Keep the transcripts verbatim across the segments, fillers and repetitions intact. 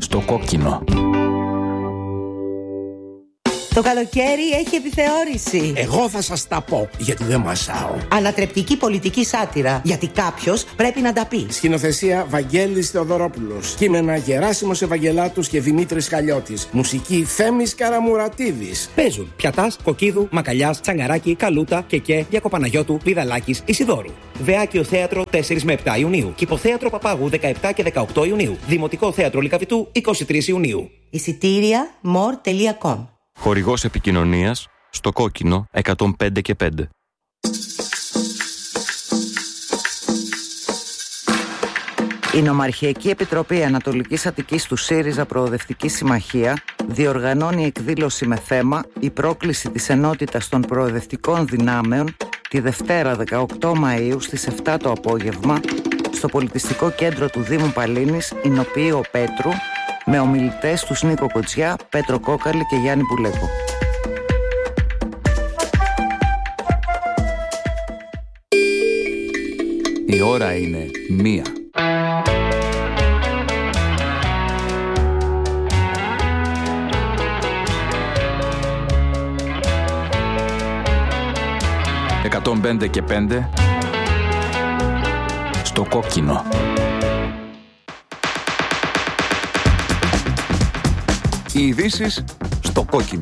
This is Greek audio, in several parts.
στο κόκκινο. Το καλοκαίρι έχει επιθεώρηση. Εγώ θα σας τα πω, γιατί δεν μασάω. Ανατρεπτική πολιτική σάτυρα, γιατί κάποιος πρέπει να τα πει. Σκηνοθεσία Βαγγέλης Θεοδωρόπουλος. Κείμενα Γεράσιμος Ευαγγελάτους και Δημήτρης Χαλιώτης. Μουσική Θέμης Καραμουρατίδης. Παίζουν Πιατάς, Κοκκίδου, Μακαλιάς, Τσαγκαράκη, Καλούτα, Κεκέ, Διακοπαναγιώτου, Βιδαλάκης, Ισιδώρου. Βεάκιο Θέατρο τέσσερα με επτά Ιουνίου. Κυποθέατρο Παπάγου δεκαεπτά και δεκαοκτώ Ιουνίου. Δημοτικό Θέατρο Λυκαβητού είκοσι τρεις Ιουνίου. Εισιτήρια μορ τελεία κομ. Χορηγός επικοινωνίας στο κόκκινο εκατόν πέντε και πέντε. Η Νομαρχιακή Επιτροπή Ανατολικής Αττικής του ΣΥΡΙΖΑ Προοδευτική Συμμαχία διοργανώνει εκδήλωση με θέμα «Η πρόκληση της ενότητας των προοδευτικών δυνάμεων» τη Δευτέρα δεκαοκτώ Μαΐου στις επτά το απόγευμα στο Πολιτιστικό Κέντρο του Δήμου Παλίνης, Ηνοποιείο Πέτρου, με ομιλητές τους Νίκο Κοτσιά, Πέτρο Κόκαλη και Γιάννη Πουλέκο. Η ώρα είναι μία. εκατόν πέντε και πέντε στο κόκκινο. Οι ειδήσεις στο κόκκινο.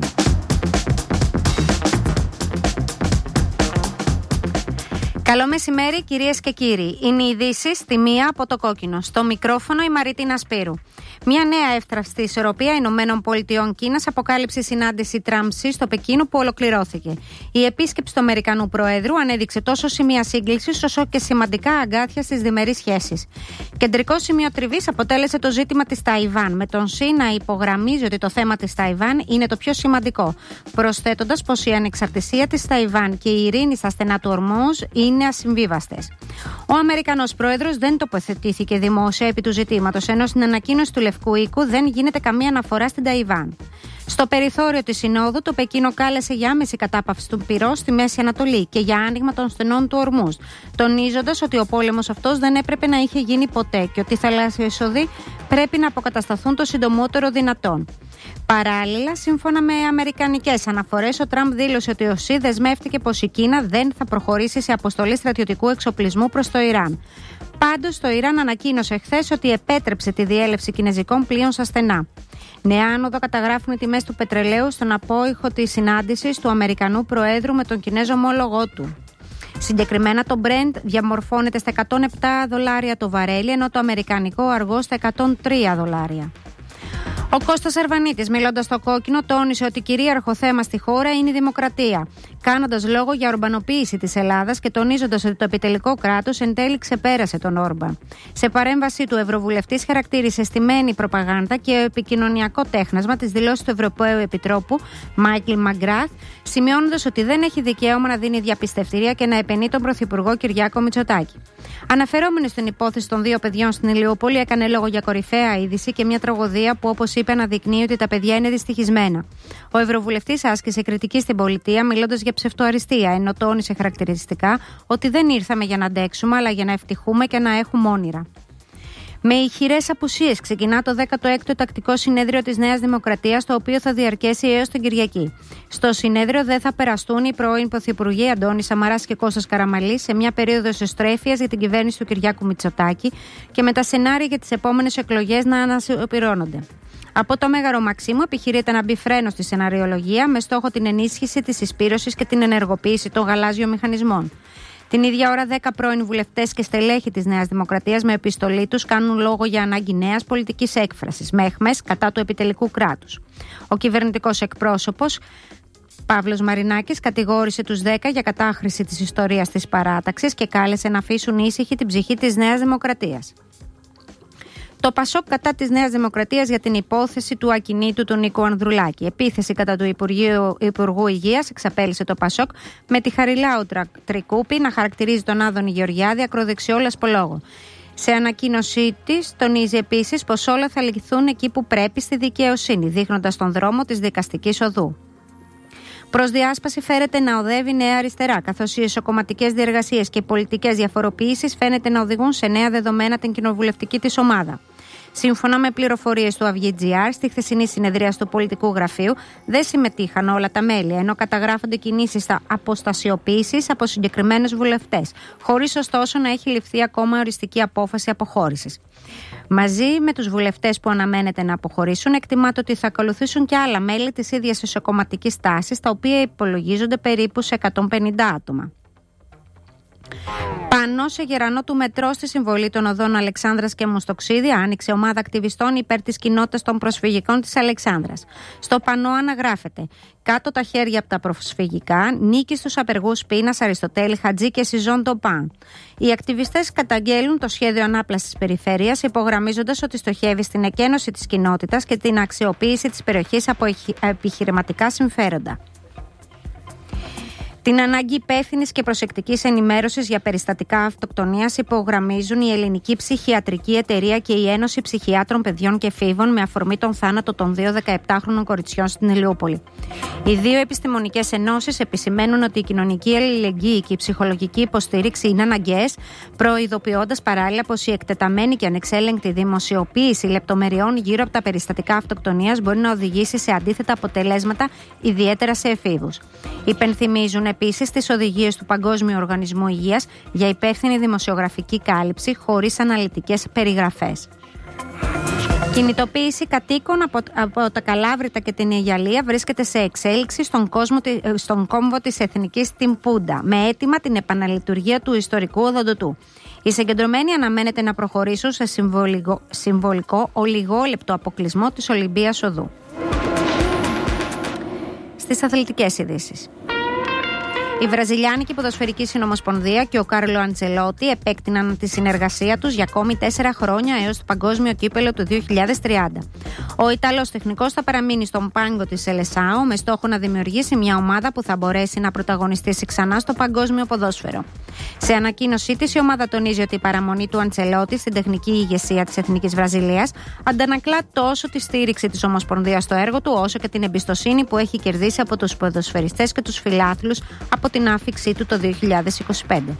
Καλό μεσημέρι κυρίες και κύριοι. Είναι οι ειδήσεις στη μία από το κόκκινο. Στο μικρόφωνο η Μαρίτινα Σπύρου. Μια νέα εύθραυστη ισορροπία Ηνωμένων Πολιτειών Κίνας αποκάλυψε η συνάντηση Τραμπ-Σι στο Πεκίνο που ολοκληρώθηκε. Η επίσκεψη του Αμερικανού Προέδρου ανέδειξε τόσο σημεία σύγκλησης όσο και σημαντικά αγκάθια στις διμερείς σχέσεις. Κεντρικό σημείο τριβής αποτέλεσε το ζήτημα της Ταϊβάν, με τον Σι να υπογραμμίζει ότι το θέμα της Ταϊβάν είναι το πιο σημαντικό, προσθέτοντας πως η ανεξαρτησία της Ταϊβάν και η ειρήνη στα στενά του Ορμούζ είναι ασυμβίβαστες. Ο Αμερικανός Πρόεδρος δεν τοποθετήθηκε δημόσια επί του ζητήματος, ενώ στην ανακοίνωση του Λευκού Οίκου δεν γίνεται καμία αναφορά στην Ταϊβάν. Στο περιθώριο της Συνόδου, το Πεκίνο κάλεσε για άμεση κατάπαυση του πυρός στη Μέση Ανατολή και για άνοιγμα των στενών του Ορμούζ, τονίζοντας ότι ο πόλεμος αυτός δεν έπρεπε να είχε γίνει ποτέ και ότι οι θαλάσσιες οδοί πρέπει να αποκατασταθούν το συντομότερο δυνατόν. Παράλληλα, σύμφωνα με αμερικανικές αναφορές, ο Τραμπ δήλωσε ότι ο Σι δεσμεύτηκε πως η Κίνα δεν θα προχωρήσει σε αποστολή στρατιωτικού εξοπλισμού προς το Ιράν. Πάντως, το Ιράν ανακοίνωσε χθες ότι επέτρεψε τη διέλευση κινεζικών πλοίων στα στενά. Νέα άνοδο καταγράφουν οι τιμές του πετρελαίου στον απόϊχο της συνάντησης του Αμερικανού Προέδρου με τον Κινέζο ομόλογό του. Συγκεκριμένα το Brent διαμορφώνεται στα εκατόν επτά δολάρια το βαρέλι, ενώ το αμερικανικό αργό στα εκατόν τρία δολάρια. Ο Κώστας Αρβανίτης, μιλώντας στο κόκκινο, τόνισε ότι κυρίαρχο θέμα στη χώρα είναι η δημοκρατία, κάνοντας λόγο για ορμπανοποίηση της Ελλάδας και τονίζοντας ότι το επιτελικό κράτος εν τέλει ξεπέρασε τον Όρμπαν. Σε παρέμβασή του, ο Ευρωβουλευτής χαρακτήρισε στημένη προπαγάνδα και επικοινωνιακό τέχνασμα της δηλώσης του Ευρωπαίου Επιτρόπου Μάικλ Μαγκράθ, σημειώνοντας ότι δεν έχει δικαίωμα να δίνει διαπιστευτήρια και να επενεί τον Πρωθυπουργό Κυριάκο Μητσοτάκη. Αναφερόμενοι στην υπόθεση των δύο παιδιών στην Ηλιούπολη, έκανε λόγο για κορυφαία είδηση και μια τραγωδία που, όπως είπε, αναδεικνύει ότι τα παιδιά είναι δυστυχισμένα. Ο Ευρωβουλευτής άσκησε κριτική στην πολιτεία, μιλώντας για ψευτοαριστεία, ενώ τόνισε χαρακτηριστικά ότι δεν ήρθαμε για να αντέξουμε, αλλά για να ευτυχούμε και να έχουμε όνειρα. Με ηχηρές απουσίες ξεκινά το δέκατο έκτο τακτικό συνέδριο της Νέας Δημοκρατίας, το οποίο θα διαρκέσει έως την Κυριακή. Στο συνέδριο δεν θα περαστούν οι πρώην πρωθυπουργοί Αντώνης Σαμαράς και Κώστας Καραμανλής σε μια περίοδο εσωστρέφειας για την κυβέρνηση του Κυριάκου Μητσοτάκη και με τα σενάρια για τις επόμενες εκλογές να ανασυμπληρώνονται. Από το Μέγαρο Μαξίμου επιχειρείται να μπει φρένο στη σεναριολογία με στόχο την ενίσχυση της συσπήρωσης και την ενεργοποίηση των γαλάζιων μηχανισμών. Την ίδια ώρα, δέκα πρώην βουλευτές και στελέχη της Νέας Δημοκρατίας με επιστολή τους κάνουν λόγο για ανάγκη νέας πολιτικής έκφρασης, με αιχμές κατά του επιτελικού κράτους. Ο κυβερνητικός εκπρόσωπος Παύλος Μαρινάκης κατηγόρησε τους δέκα για κατάχρηση της ιστορίας της παράταξης και κάλεσε να αφήσουν ήσυχη την ψυχή της Νέας Δημοκρατίας. Το Πασόκ κατά της Νέας Δημοκρατίας για την υπόθεση του ακινήτου του Νίκου Ανδρουλάκη. Επίθεση κατά του Υπουργείου, Υπουργού Υγείας εξαπέλυσε το Πασόκ με τη Χαριλάου Τρικούπη να χαρακτηρίζει τον Άδωνη Γεωργιάδη ακροδεξιό λασπολόγο. Σε ανακοίνωσή της τονίζει επίσης πως όλα θα λυθούν εκεί που πρέπει στη δικαιοσύνη, δείχνοντας τον δρόμο της δικαστικής οδού. Προς διάσπαση φέρεται να οδεύει Νέα Αριστερά, καθώς οι εσωκομματικές διεργασίες και οι πολιτικές διαφοροποιήσεις φαίνεται να οδηγούν σε νέα δεδομένα την κοινοβουλευτική της ομάδα. Σύμφωνα με πληροφορίες του Αυγή.gr, στη χθεσινή συνεδρία του πολιτικού γραφείου δεν συμμετείχαν όλα τα μέλη, ενώ καταγράφονται κινήσεις αποστασιοποίησης από συγκεκριμένους βουλευτές, χωρίς ωστόσο να έχει ληφθεί ακόμα οριστική απόφαση αποχώρησης. Μαζί με τους βουλευτές που αναμένεται να αποχωρήσουν, εκτιμάται ότι θα ακολουθήσουν και άλλα μέλη της ίδιας ισοκομματικής τάσης, τα οποία υπολογίζονται περίπου σε εκατόν πενήντα άτομα. Πάνω σε γερανό του μετρό στη συμβολή των οδών Αλεξάνδρας και Μουστοξίδη άνοιξε ομάδα ακτιβιστών υπέρ της κοινότητας των προσφυγικών της Αλεξάνδρας. Στο πανό αναγράφεται: κάτω τα χέρια από τα προσφυγικά, νίκη στους απεργούς Πίνας, Αριστοτέλη, Χατζή και Σιζόν Ντοπάν. Οι ακτιβιστές καταγγέλουν το σχέδιο ανάπλασης της περιφέρειας, υπογραμμίζοντας ότι στοχεύει στην εκένωση της κοινότητας και την αξιοποίηση της περιοχής από επιχειρηματικά συμφέροντα. Την ανάγκη υπεύθυνης και προσεκτικής ενημέρωσης για περιστατικά αυτοκτονίας υπογραμμίζουν η Ελληνική Ψυχιατρική Εταιρεία και η Ένωση Ψυχιάτρων Παιδιών και Εφήβων με αφορμή τον θάνατο των δύο δεκαεπτάχρονων κοριτσιών στην Ηλιούπολη. Οι δύο επιστημονικές ενώσεις επισημαίνουν ότι η κοινωνική αλληλεγγύη και η ψυχολογική υποστήριξη είναι αναγκαίες, προειδοποιώντας παράλληλα πως η εκτεταμένη και ανεξέλεγκτη δημοσιοποίηση λεπτομεριών γύρω από τα περιστατικά αυτοκτονίας μπορεί να οδηγήσει σε αντίθετα αποτελέσματα, ιδιαίτερα σε εφήβους. Υπενθυμίζουν επίσης τις οδηγίες του Παγκόσμιου Οργανισμού Υγείας για υπεύθυνη δημοσιογραφική κάλυψη χωρίς αναλυτικές περιγραφές. Κινητοποίηση κατοίκων από, από τα Καλάβρητα και την Αιγιαλία βρίσκεται σε εξέλιξη στον, κόσμο, στον κόμβο της Εθνικής στην Πούντα, με αίτημα την επαναλειτουργία του ιστορικού οδοντοτού. Οι συγκεντρωμένοι αναμένεται να προχωρήσουν σε συμβολικό, συμβολικό ολιγόλεπτο αποκλεισμό της Ολυμπίας Οδού. Στις αθλητικές ειδήσεις. Η Βραζιλιάνικη Ποδοσφαιρική Συνομοσπονδία και ο Κάρλο Αντσελότη επέκτηναν τη συνεργασία τους για ακόμη τέσσερα χρόνια έως το Παγκόσμιο Κύπελλο του δύο χιλιάδες τριάντα. Ο Ιταλός τεχνικός θα παραμείνει στον πάγκο της Σελεσάο με στόχο να δημιουργήσει μια ομάδα που θα μπορέσει να πρωταγωνιστήσει ξανά στο παγκόσμιο ποδόσφαιρο. Σε ανακοίνωσή της, η ομάδα τονίζει ότι η παραμονή του Αντσελότη στην τεχνική ηγεσία της Εθνικής Βραζιλίας αντανακλά τόσο τη στήριξη της Ομοσπονδίας στο έργο του, όσο και την εμπιστοσύνη που έχει κερδίσει από τους ποδοσφαιριστές και τους φιλάθλους από την άφιξή του το δύο χιλιάδες είκοσι πέντε.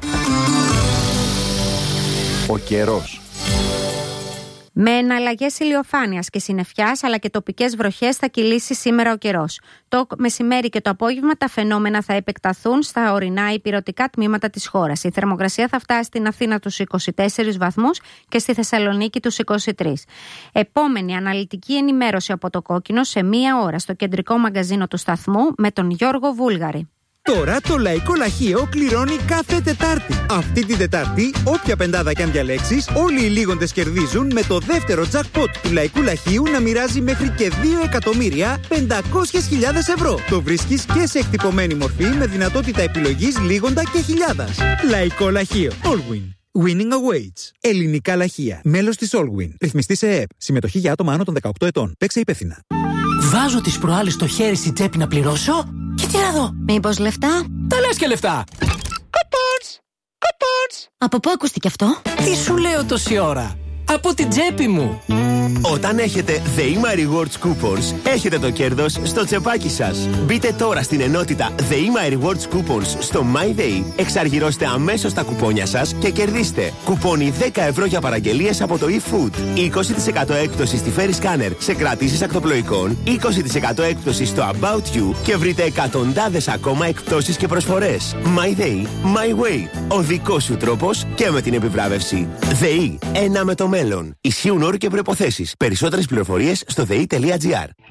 Ο καιρός. Με εναλλαγές ηλιοφάνειας και συννεφιάς αλλά και τοπικές βροχές θα κυλήσει σήμερα ο καιρός. Το μεσημέρι και το απόγευμα τα φαινόμενα θα επεκταθούν στα ορεινά υπηρετικά τμήματα της χώρας. Η θερμοκρασία θα φτάσει στην Αθήνα τους είκοσι τέσσερις βαθμούς και στη Θεσσαλονίκη τους είκοσι τρεις. Επόμενη αναλυτική ενημέρωση από το Κόκκινο σε μία ώρα στο κεντρικό μαγκαζίνο του σταθμού με τον Γιώργο Βούλγαρη. Τώρα το Λαϊκό Λαχείο κληρώνει κάθε Τετάρτη. Αυτή την Τετάρτη, όποια πεντάδα κι αν διαλέξεις, όλοι οι λίγοντες κερδίζουν με το δεύτερο jackpot του Λαϊκού Λαχείου να μοιράζει μέχρι και δύο εκατομμύρια πεντακόσιες χιλιάδες ευρώ. Το βρίσκεις και σε εκτυπωμένη μορφή με δυνατότητα επιλογής λίγοντα και χιλιάδας. Λαϊκό Λαχείο. Allwin. Winning awaits. Ελληνικά λαχεία. Μέλος της Allwin. Ρυθμιστή σε ΕΕΠ. Συμμετοχή για άτομα άνω των δεκαοκτώ ετών. Παίξε υπεύθυνα. Βάζω τις προάλλες το χέρι στην τσέπη να πληρώσω και τι να δω. Μήπως λεφτά? Τα λες και λεφτά. Coupons! Coupons! Από πού ακούστηκε αυτό? Τι σου λέω τόση ώρα? Από την τσέπη μου. Όταν έχετε The Ema Rewards Coupons, έχετε το κέρδος στο τσεπάκι σας. Μπείτε τώρα στην ενότητα The Ema Rewards Coupons στο MyDay, εξαργυρώστε αμέσως τα κουπόνια σας και κερδίστε κουπόνι δέκα ευρώ για παραγγελίες από το eFood, είκοσι τοις εκατό έκπτωση στη Ferry Scanner σε κρατήσεις ακτοπλοϊκών, είκοσι τοις εκατό έκπτωση στο About You και βρείτε εκατοντάδες ακόμα εκπτώσεις και προσφορές. MyDay, My Way. Ο δικός σου τρόπος και με την επιβράβευση. ΔΕΗ. Ένα με το μέλλον. Ισχύουν όροι και προϋποθέσεις. Περισσότερες πληροφορίες στο δε ι τελεία τζι άρ.